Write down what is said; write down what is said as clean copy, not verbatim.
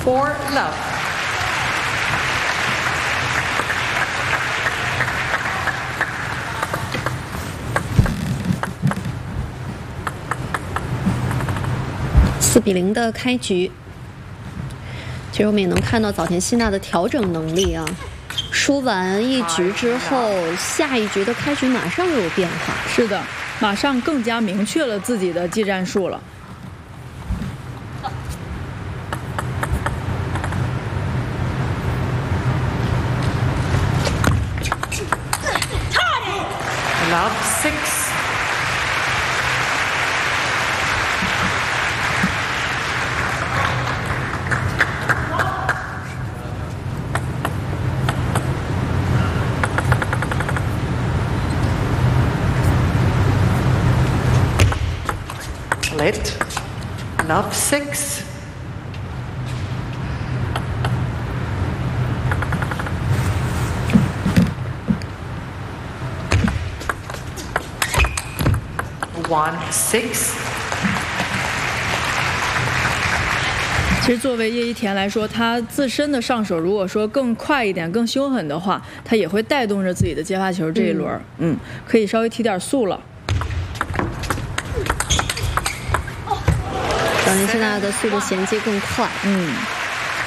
4 love. 4比0的开局。其实我们也能看到早田希娜的调整能力啊。输完一局之后，下一局的开局马上又有变化。 是的，马上更加明确了自己的技战术了。 Love 6. Split. Love 6. One 6. 其实作为叶一田来说，他自身的上手如果说更快一点、更凶狠的话，他也会带动着自己的接发球这一轮，可以稍微提点速了。 早田希娜的速度衔接更快，